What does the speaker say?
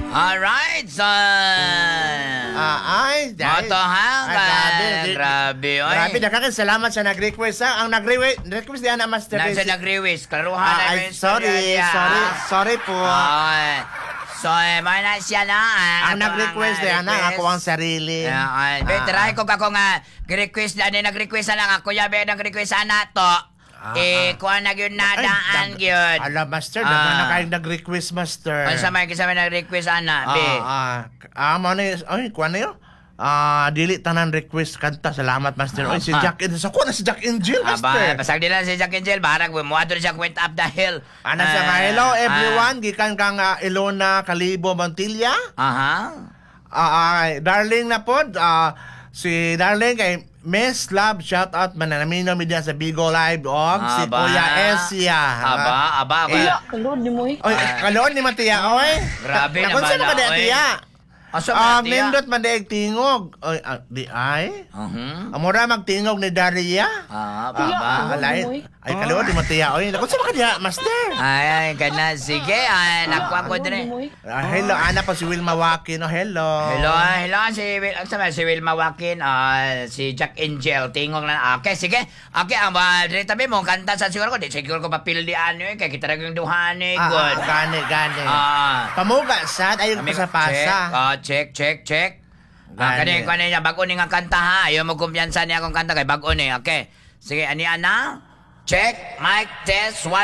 Alright, so... Ay, Moto ha? grabe. Grabe, oy. Grabe, salamat sa nag-request ha. Ang nag-request diyan na Master Nasa Casey. nag-rewish. Klaruhan na yung Sorry po. Ay. So, may na siya na. Ang nag-request diyan na, ako ang sarili. Try ko kako nga, request na, nag-request na lang ako, yabe, nag-request na to. Kuha na yun nadaan yun. Ala, Master, naman na kayong nag-request, Master. Ano sa may kasama nag-request ana, be? Kuha na yun? Dili tanan request kanta. Salamat, Master. Oy, si Jack Angel. Ako na si Jack Angel, Master. Pasag nila si Jack Angel. Barang, muadro siya went up the hill. Ano siya nga, hello everyone. Gikan kang Ilona Calibo Montilla. Darling na po. Si Darling kay Miss Love, shout out mananamino media sa Bigo Live og si Kuya Esia. Aba. Kalod ni mo eh. Oy, kalon ni Matia, oy. Grabe naman. Nakunsa ka na, Tia? Asa man, Tia? Nindot man daig tingog. Oy, di ay? Amora magtingog ni Daria? Baba. Alay. Ay, kalon ni Matia, oy. Nakunsa ka na, Master? Ay, kana. Sige, nakuha ko din. Hello, ana pa si Wilma Wakin. Hello. Hello, si Wilma Wakin, si Jack Angel, tingong na. Okay, sige. Okay, dito tabi mo, kanta sa siguro ko. Di siguro ko papildi ano eh, kaya kita rin yung duhan eh. Good. Gani. Pamuga, sad. Ayaw ko sa pasa. Check. Kani niya, bago ni nga kanta ha. Ayaw mo kumpiyansa niya akong kanta kay bago ni. Okay. Sige, ani ana? Check, mic, test, 1.